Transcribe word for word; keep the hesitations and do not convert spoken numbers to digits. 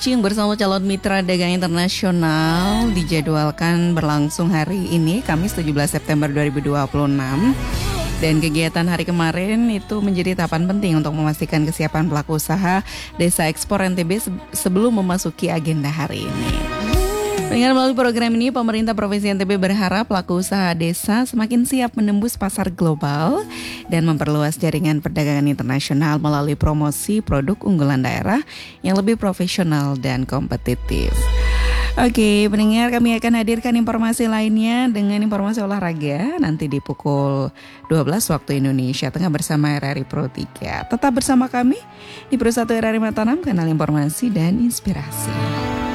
Launching bersama calon mitra dagang internasional dijadwalkan berlangsung hari ini, Kamis tujuh belas September dua ribu dua puluh enam. Dan kegiatan hari kemarin itu menjadi tahapan penting untuk memastikan kesiapan pelaku usaha Desa Ekspor N T B sebelum memasuki agenda hari ini. Dengan melalui program ini, pemerintah Provinsi N T B berharap pelaku usaha desa semakin siap menembus pasar global dan memperluas jaringan perdagangan internasional melalui promosi produk unggulan daerah yang lebih profesional dan kompetitif. Oke, pendengar, kami akan hadirkan informasi lainnya dengan informasi olahraga nanti di pukul dua belas waktu Indonesia Tengah bersama R R I Pro tiga. Tetap bersama kami di Pro satu R R I Mataram, kanal informasi dan inspirasi.